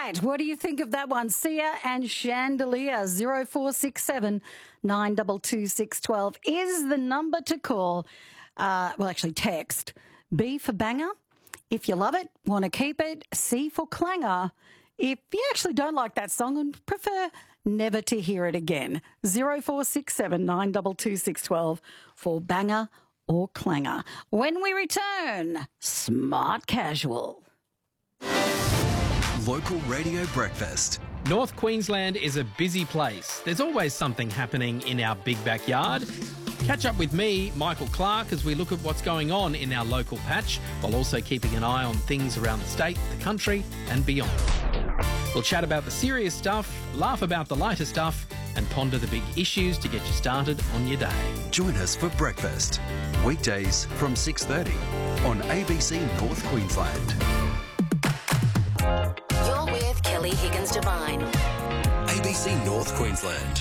right. What do you think of that one? Sia and Chandelier, 0467 922 612 is the number to call. Actually text. B for banger. If you love it, want to keep it. C for clanger. If you actually don't like that song and prefer never to hear it again. 0467 922 612 for banger or clanger. When we return, Smart Casual. Local Radio Breakfast. North Queensland is a busy place. There's always something happening in our big backyard. Catch up with me, Michael Clark, as we look at what's going on in our local patch, while also keeping an eye on things around the state, the country and beyond. We'll chat about the serious stuff, laugh about the lighter stuff and ponder the big issues to get you started on your day. Join us for breakfast. Weekdays from 6:30 on ABC North Queensland. You're with Kelly Higgins Devine. ABC North Queensland.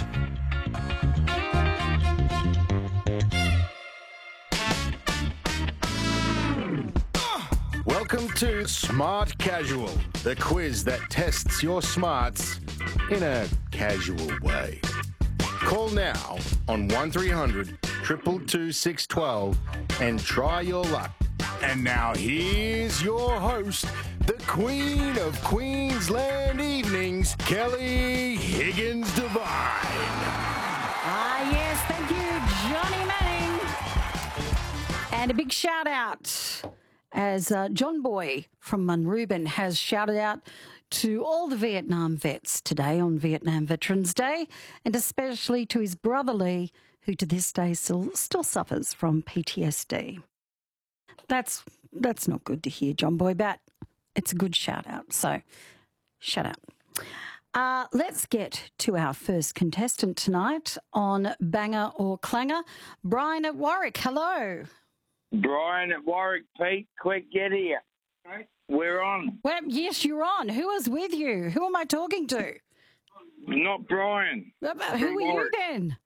Welcome to Smart Casual, the quiz that tests your smarts in a casual way. Call now on 1300 222 612 and try your luck. And now here's your host, the Queen of Queensland Evenings, Kelly Higgins Devine. Yes, thank you, Johnny Manning. And a big shout out as John Boy from Munrooban has shouted out to all the Vietnam vets today on Vietnam Veterans Day, and especially to his brother Lee, who to this day still suffers from PTSD. That's not good to hear, John Boy, but it's a good shout out. So, shout out. Let's get to our first contestant tonight on Banger or Clanger. Brian at Warwick, hello. Brian at Warwick, Pete, quick, get here. We're on. Well, yes, you're on. Who is with you? Who am I talking to? Not Brian. Who are you then?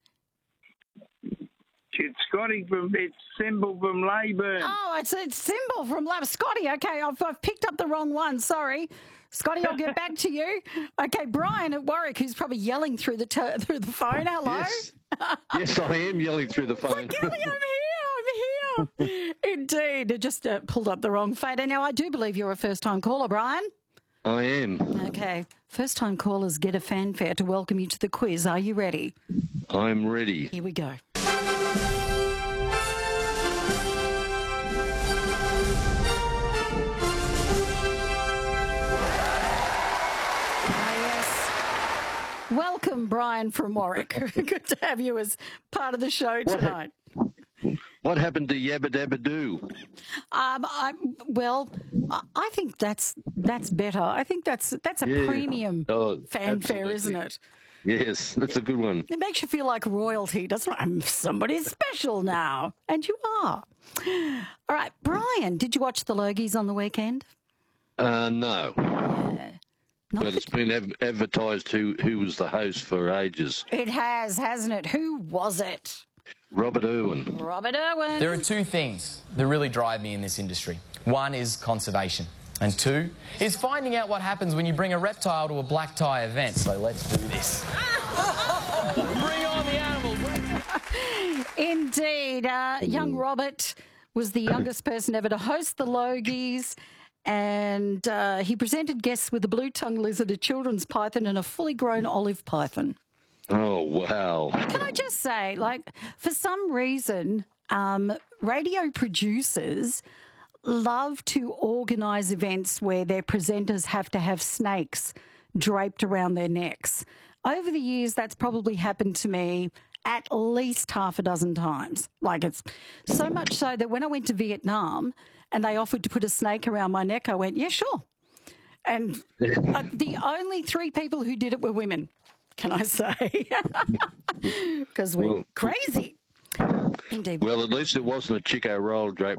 It's Scotty it's Symbol from Leyburn. Oh, it's Symbol from Leyburn. Scotty, okay, I've picked up the wrong one. Sorry. Scotty, I'll get back to you. Okay, Brian at Warwick, who's probably yelling through the phone. Hello? Yes. Yes, I am yelling through the phone. Kelly, I'm here. Indeed. It just pulled up the wrong fader. Now, I do believe you're a first-time caller, Brian. I am. Okay. First-time callers get a fanfare to welcome you to the quiz. Are you ready? I'm ready. Here we go. Welcome, Brian from Warwick. Good to have you as part of the show tonight. What happened to Yabba Dabba Doo? I think that's better. I think that's a premium fanfare, absolutely. Isn't it? Yes, that's a good one. It makes you feel like royalty, doesn't it? I'm somebody special now, and you are. All right, Brian, did you watch the Logies on the weekend? No. Yeah. But it's been advertised who was the host for ages. It has, hasn't it? Who was it? Robert Irwin. Robert Irwin. There are two things that really drive me in this industry. One is conservation, and two is finding out what happens when you bring a reptile to a black tie event. So let's do this. Bring on the animals. Indeed. Young Robert was the youngest person ever to host the Logies. And he presented guests with a blue-tongued lizard, a children's python and a fully grown olive python. Oh, wow. Can I just say, for some reason, radio producers love to organise events where their presenters have to have snakes draped around their necks. Over the years, that's probably happened to me at least half a dozen times. It's so much so that when I went to Vietnam and they offered to put a snake around my neck, I went, yeah, sure. And the only three people who did it were women, can I say? Because we're crazy. Indeed. Well, at least it wasn't a Chico roll draped